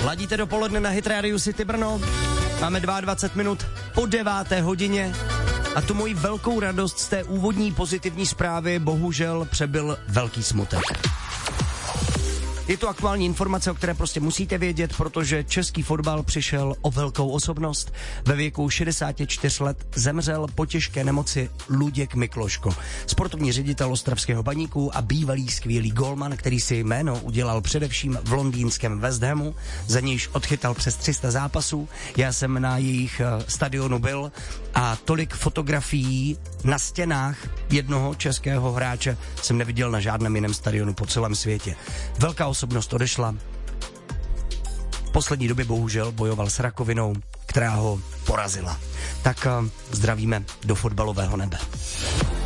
Ladíte dopoledne na Hit Radio City Brno. Máme 22 minut po 9. hodině a tu moji velkou radost z té úvodní pozitivní zprávy bohužel přebyl velký smutek. Je to aktuální informace, o které prostě musíte vědět, protože český fotbal přišel o velkou osobnost. Ve věku 64 let zemřel po těžké nemoci Luděk Mikloško, sportovní ředitel ostravského Baníku a bývalý skvělý golman, který si jméno udělal především v londýnském West Hamu, za nějž odchytal přes 300 zápasů. Já jsem na jejich stadionu byl a tolik fotografií na stěnách jednoho českého hráče jsem neviděl na žádném jiném stadionu po celém světě. Velká osobnost odešla. V poslední době bohužel bojoval s rakovinou, která ho porazila. Tak zdravíme do fotbalového nebe.